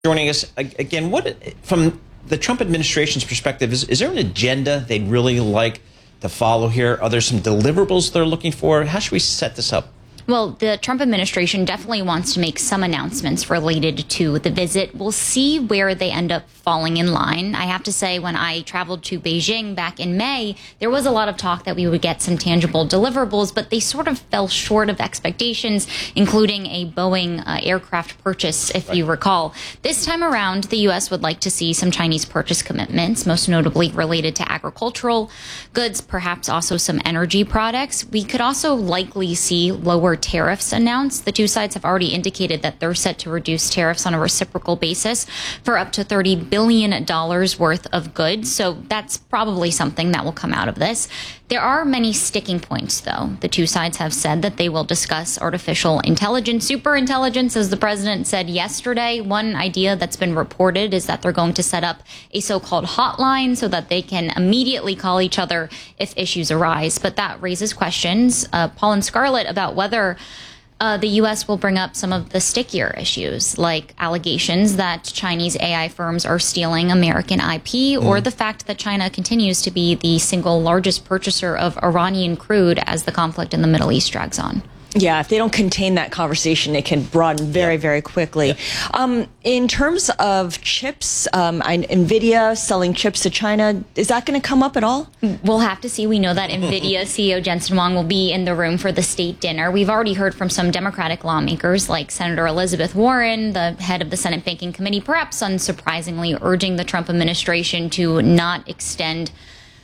Joining us again. What, from the Trump administration's perspective, is there an agenda they'd really like to follow here? Are there some deliverables they're looking for? How should we set this up? Well, the Trump administration definitely wants to make some announcements related to the visit. We'll see where they end up falling in line. I have to say, when I traveled to Beijing back in May, there was a lot of talk that we would get some tangible deliverables, but they sort of fell short of expectations, including a Boeing aircraft purchase, if you recall. This time around, the U.S. would like to see some Chinese purchase commitments, most notably related to agricultural goods, perhaps also some energy products. We could also likely see lower tariffs announced. The two sides have already indicated that they're set to reduce tariffs on a reciprocal basis for up to $30 billion worth of goods. So that's probably something that will come out of this. There are many sticking points, though. The two sides have said that they will discuss artificial intelligence, superintelligence, as the president said yesterday. One idea that's been reported is that they're going to set up a so-called hotline so that they can immediately call each other if issues arise. But that raises questions, Paul and Scarlett, about whether the U.S. will bring up some of the stickier issues, like allegations that Chinese AI firms are stealing American IP, or the fact that China continues to be the single largest purchaser of Iranian crude as the conflict in the Middle East drags on. Yeah, if they don't contain that conversation, it can broaden very, very quickly. In terms of chips, NVIDIA selling chips to China, is that going to come up at all? We'll have to see. We know that NVIDIA CEO Jensen Huang will be in the room for the state dinner. We've already heard from some Democratic lawmakers, like Senator Elizabeth Warren, the head of the Senate Banking Committee, perhaps unsurprisingly urging the Trump administration to not extend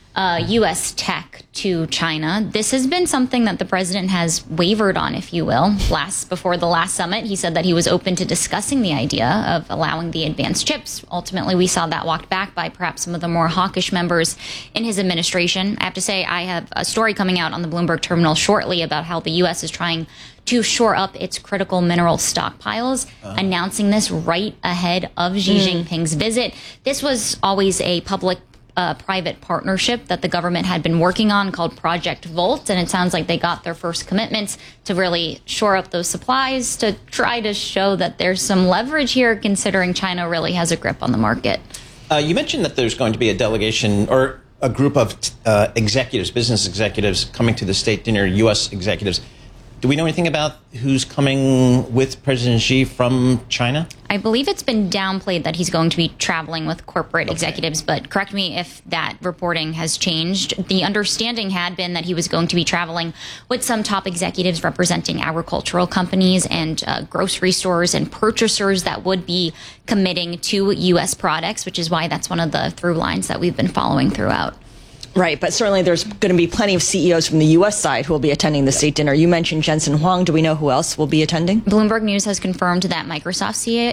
U.S. tech to China. This has been something that the president has wavered on, if you will. Before the last summit, he said that he was open to discussing the idea of allowing the advanced chips. Ultimately, we saw that walked back by perhaps some of the more hawkish members in his administration. I have to say, I have a story coming out on the Bloomberg terminal shortly about how the U.S. is trying to shore up its critical mineral stockpiles, announcing this right ahead of Xi Jinping's visit. This was always a private partnership that the government had been working on called Project Volt, and it sounds like they got their first commitments to really shore up those supplies to try to show that there's some leverage here, considering China really has a grip on the market. You mentioned that there's going to be a delegation or a group of executives, business executives, coming to the state dinner, U.S. executives. Do we know anything about who's coming with President Xi from China? I believe it's been downplayed that he's going to be traveling with corporate executives, but correct me if that reporting has changed. The understanding had been that he was going to be traveling with some top executives representing agricultural companies and grocery stores and purchasers that would be committing to U.S. products, which is why that's one of the through lines that we've been following throughout. Right, but certainly there's going to be plenty of CEOs from the U.S. side who will be attending the state dinner. You mentioned Jensen Huang. Do we know who else will be attending? Bloomberg News has confirmed that Microsoft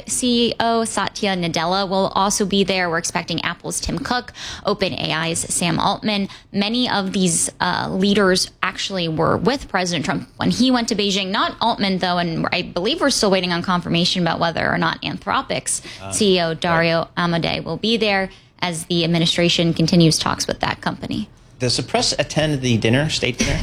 CEO Satya Nadella will also be there. We're expecting Apple's Tim Cook, OpenAI's Sam Altman. Many of these leaders actually were with President Trump when he went to Beijing. Not Altman, though, and I believe we're still waiting on confirmation about whether or not Anthropic's CEO Dario Amodei will be there, as the administration continues talks with that company. Does the press attend the dinner, state dinner?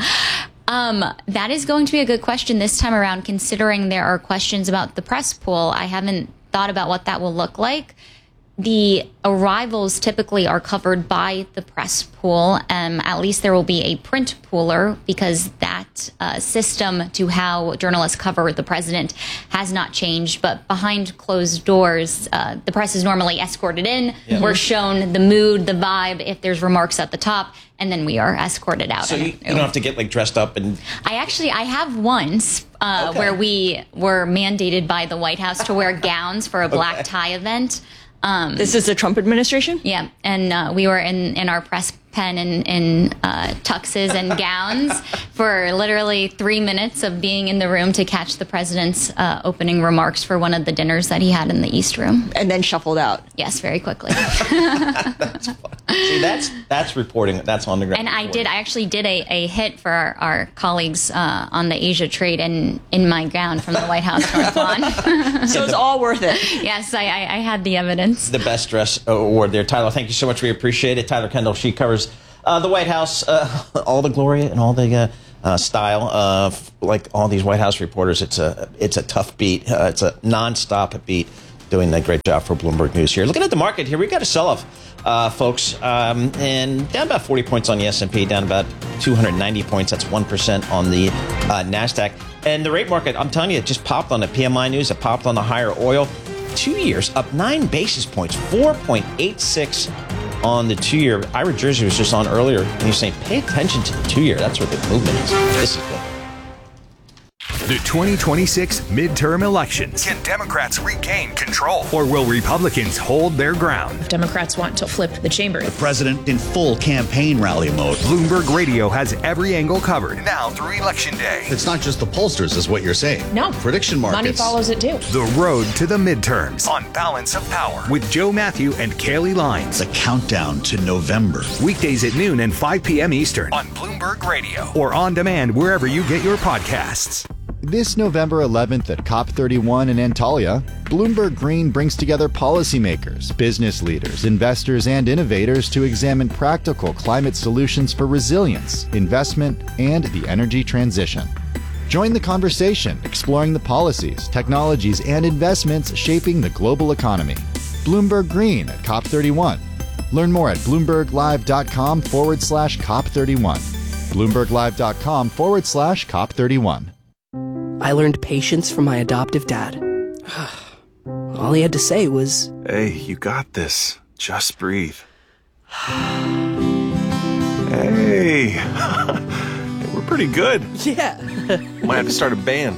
That is going to be a good question this time around, considering there are questions about the press pool. I haven't thought about what that will look like. The arrivals typically are covered by the press pool. At least there will be a print pooler, because that system to how journalists cover the president has not changed. But behind closed doors, the press is normally escorted in. Yeah. We're shown the mood, the vibe, if there's remarks at the top, and then we are escorted out. So you don't have to get dressed up and... I have once where we were mandated by the White House to wear gowns for a black tie event. This is the Trump administration? Yeah, and we were in our press pen in tuxes and gowns for literally 3 minutes of being in the room to catch the president's opening remarks for one of the dinners that he had in the East Room. And then shuffled out. Yes, very quickly. That's fun. See, that's reporting. That's on the ground. And I actually did a hit for our colleagues on the Asia trade in my gown from the White House North Lawn. So it's all worth it. Yes, I had the evidence. The Best Dress Award there. Tyler, thank you so much. We appreciate it. Tyler Kendall, she covers the White House, all the glory and all the style. Like all these White House reporters, it's a tough beat. It's a nonstop beat. doing a great job for Bloomberg News here. Looking at the market here, we got a sell-off, folks, and down about 40 points on the S&P, down about 290 points. That's 1% on the NASDAQ. And the rate market, I'm telling you, it just popped on the PMI news. It popped on the higher oil. 2 years up 9 basis points, 4.86 on the 2-year. Ira Jersey was just on earlier, and he was saying, pay attention to the 2-year. That's where the movement is. This is good. The 2026 midterm elections. Can Democrats regain control? Or will Republicans hold their ground? Democrats want to flip the chamber. The president in full campaign rally mode. Bloomberg Radio has every angle covered now through Election Day. It's not just the pollsters, is what you're saying. No. Prediction markets. Money follows it too. The road to the midterms on Balance of Power with Joe Matthew and Kaylee Lyons. It's a countdown to November. Weekdays at noon and 5 p.m. Eastern on Bloomberg Radio or on demand wherever you get your podcasts. This November 11th at COP31 in Antalya, Bloomberg Green brings together policymakers, business leaders, investors, and innovators to examine practical climate solutions for resilience, investment, and the energy transition. Join the conversation, exploring the policies, technologies, and investments shaping the global economy. Bloomberg Green at COP31. Learn more at BloombergLive.com/COP31. BloombergLive.com/COP31. I learned patience from my adoptive dad. All he had to say was, "Hey, you got this. Just breathe." Hey, we're pretty good. yeah, Might have to start a band.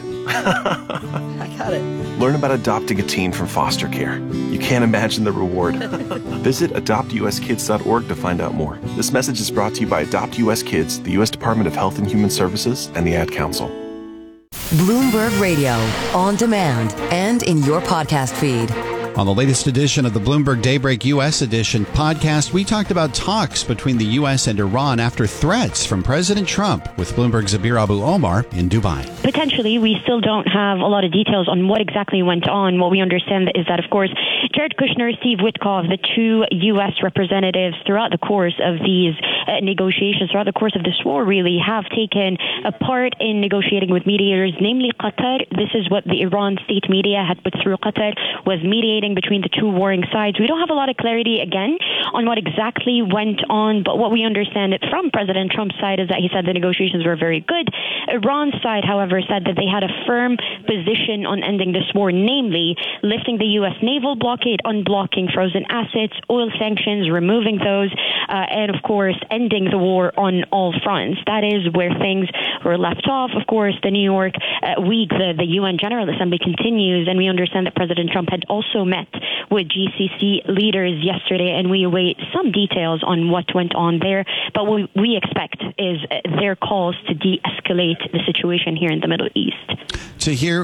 I got it. Learn about adopting a teen from foster care. You can't imagine the reward. Visit adoptuskids.org to find out more. This message is brought to you by Adopt US Kids, the U.S. Department of Health and Human Services, and the Ad Council. Bloomberg Radio, on demand and in your podcast feed. On the latest edition of the Bloomberg Daybreak U.S. Edition podcast, we talked about talks between the U.S. and Iran after threats from President Trump with Bloomberg's Zabir Abu-Omar in Dubai. Potentially, we still don't have a lot of details on what exactly went on. What we understand is that, of course, Jared Kushner, Steve Witkoff, the two U.S. representatives throughout the course of these negotiations, throughout the course of this war, really, have taken a part in negotiating with mediators, namely Qatar. This is what the Iran state media had put through. Qatar was mediating between the two warring sides. We don't have a lot of clarity, again, on what exactly went on, but what we understand it from President Trump's side is that he said the negotiations were very good. Iran's side, however, said that they had a firm position on ending this war, namely lifting the U.S. naval blockade, unblocking frozen assets, oil sanctions, removing those, and, of course, ending the war on all fronts. That is where things were left off. Of course, the New York week, the UN General Assembly continues, and we understand that President Trump had also met with GCC leaders yesterday, and we await some details on what went on there. But what we expect is their calls to de-escalate the situation here in the Middle East. To hear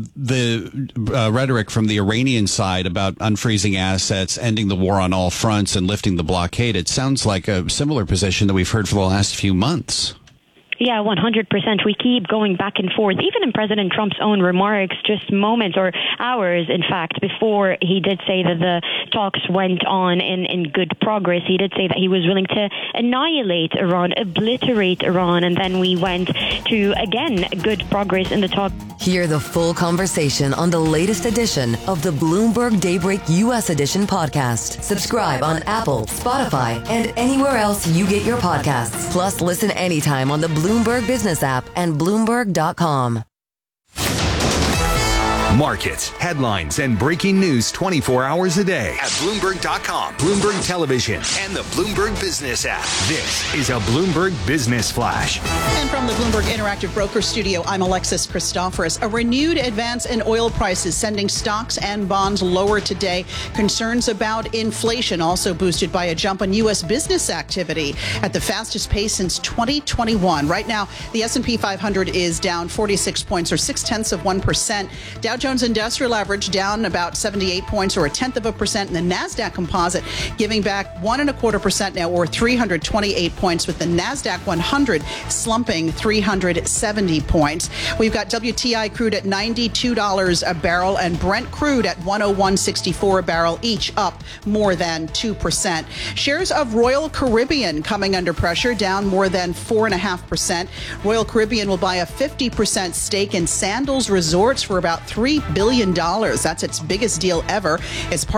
the rhetoric from the Iranian side about unfreezing assets, ending the war on all fronts, and lifting the blockade, it sounds like a similar position that we've heard for the last few months. Yeah, 100%. We keep going back and forth, even in President Trump's own remarks, just moments or hours, in fact, before he did say that the talks went on in good progress. He did say that he was willing to annihilate Iran, obliterate Iran, and then we went to, again, good progress in the talk. Hear the full conversation on the latest edition of the Bloomberg Daybreak U.S. Edition podcast. Subscribe on Apple, Spotify, and anywhere else you get your podcasts. Plus, listen anytime on the Bloomberg Business app and Bloomberg.com. Markets, headlines, and breaking news 24 hours a day at Bloomberg.com, Bloomberg Television, and the Bloomberg Business app. This is a Bloomberg Business Flash. And from the Bloomberg Interactive Broker Studio, I'm Alexis Christoforous. A renewed advance in oil prices sending stocks and bonds lower today. Concerns about inflation also boosted by a jump in U.S. business activity at the fastest pace since 2021. Right now, the S&P 500 is down 46 points or 0.6%. Dow Jones Industrial Average down about 78 points or 0.1%, and the NASDAQ Composite giving back 1.25% now or 328 points, with the NASDAQ 100 slumping 370 points. We've got WTI crude at $92 a barrel and Brent crude at $101.64 a barrel, each up more than 2%. Shares of Royal Caribbean coming under pressure, down more than 4.5%. Royal Caribbean will buy a 50% stake in Sandals Resorts for about $3 $3 billion. That's its biggest deal ever. It's part